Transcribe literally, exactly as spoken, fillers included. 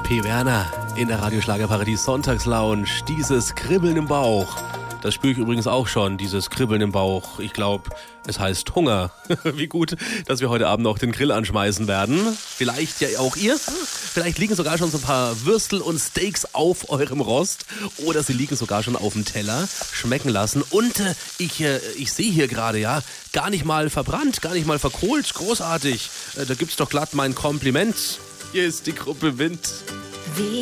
P. Werner in der Radioschlagerparadies Sonntagslounge. Dieses Kribbeln im Bauch. Das spüre ich übrigens auch schon, dieses Kribbeln im Bauch. Ich glaube, es heißt Hunger. Wie gut, dass wir heute Abend noch den Grill anschmeißen werden. Vielleicht ja auch ihr. Vielleicht liegen sogar schon so ein paar Würstel und Steaks auf eurem Rost. Oder sie liegen sogar schon auf dem Teller. Schmecken lassen. Und äh, ich, äh, ich sehe hier gerade, ja, gar nicht mal verbrannt, gar nicht mal verkohlt. Großartig. Äh, da gibt's doch glatt mein Kompliment. Hier ist die Gruppe Wind. Wie